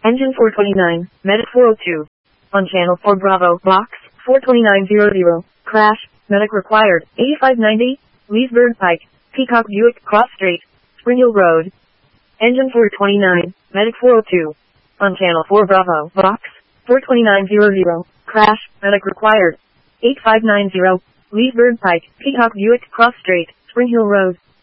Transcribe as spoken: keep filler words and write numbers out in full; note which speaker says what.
Speaker 1: Engine four twenty-nine, Medic four oh two. On channel four Bravo, box, four twenty-nine hundred, crash, medic required, eighty-five ninety, Leesburg Pike, Peacock Buick Cross Street, Spring Hill Road. Engine four twenty-nine, Medic four oh two. On channel four Bravo, box, four twenty-nine hundred, crash, medic required, eighty-five ninety, Leesburg Pike, Peacock Buick Cross Street, Spring Hill Road.